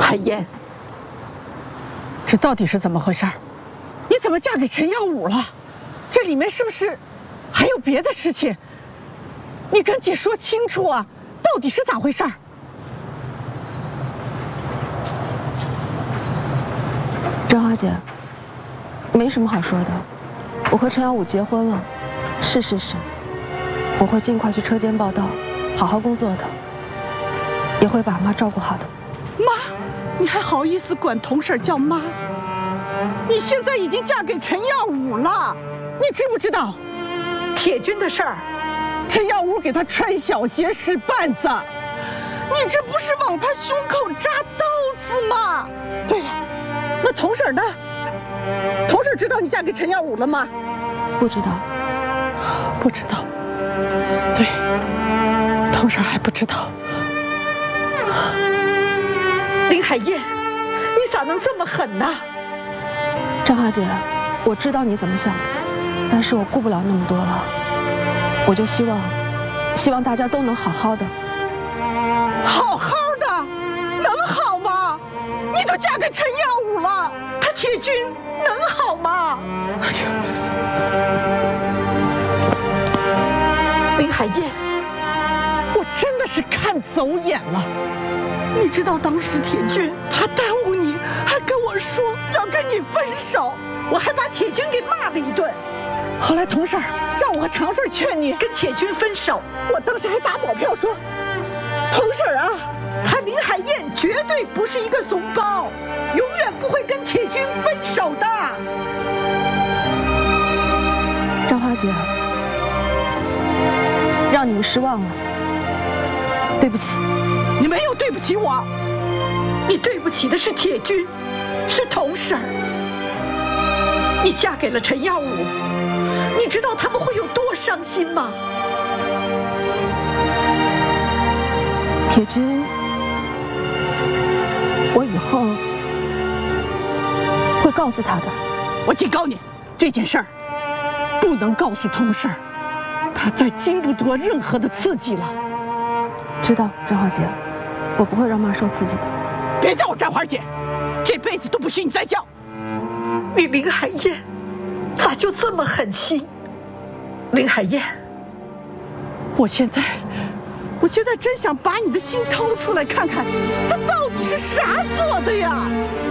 海燕， 这到底是怎么回事？你怎么嫁给陈耀武了？这里面是不是还有别的事情？你跟姐说清楚啊，到底是咋回事？ 张华姐，没什么好说的，我和陈耀武结婚了，是事实。我会尽快去车间报到，好好工作的，也会把妈照顾好的。 妈，你还好意思管童婶叫妈？你现在已经嫁给陈耀武了，你知不知道？铁军的事儿，陈耀武给他穿小鞋使绊子，你这不是往他胸口扎刀子吗？对了，那童婶呢？童婶知道你嫁给陈耀武了吗？ 不知道。 不知道。对，童婶还不知道。 林海燕，你咋能这么狠呢？ 张华姐，我知道你怎么想的，但是我顾不了那么多了。我就希望大家都能好好的。 好好的，能好吗？你都嫁给陈耀武了，他铁军能好吗？ 林海燕， 我真的是看走眼了。你知道当时铁军怕耽误你，还跟我说要跟你分手， 我还把铁军给骂了一顿。 后来童婶让我和常顺劝你跟铁军分手， 我当时还打保票说，童婶啊， 他林海燕绝对不是一个怂包，永远不会跟铁军分手的。 张华姐，让你们失望了，对不起。 你没有对不起我， 你对不起的是铁军，是童婶。你嫁给了陈耀武，你知道他们会有多伤心吗？ 铁军，我以后会告诉他的。 我警告你，这件事儿不能告诉童婶，她再经不得任何的刺激了。 知道，张华姐，我不会让妈受刺激的。 别叫我张华姐，这辈子都不许你再叫。 你林海燕咋就这么狠心？林海燕， 我现在真想把你的心掏出来看看，它到底是啥做的呀？